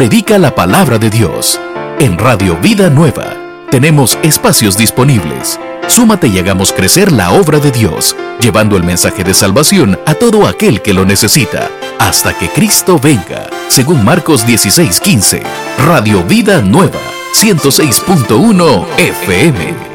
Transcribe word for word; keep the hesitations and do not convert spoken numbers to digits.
predica la palabra de Dios. En Radio Vida Nueva tenemos espacios disponibles. Súmate y hagamos crecer la obra de Dios, llevando el mensaje de salvación a todo aquel que lo necesita, hasta que Cristo venga. Según Marcos dieciséis quince, Radio Vida Nueva, ciento seis punto uno F M.